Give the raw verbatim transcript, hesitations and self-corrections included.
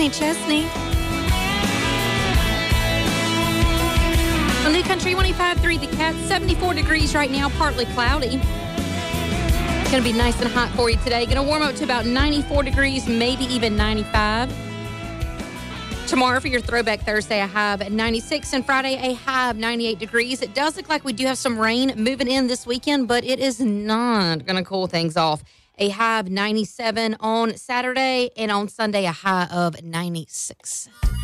Saint Chesney. On New Country one oh five point three, The Cat, seventy-four degrees right now, partly cloudy. It's going to be nice and hot for you today. Going to warm up to about ninety-four degrees, maybe even ninety-five. Tomorrow for your Throwback Thursday, a high of ninety-six, and Friday, a high of ninety-eight degrees. It does look like we do have some rain moving in this weekend, but it is not going to cool things off. A high of ninety-seven on Saturday, and on Sunday, a high of ninety-six.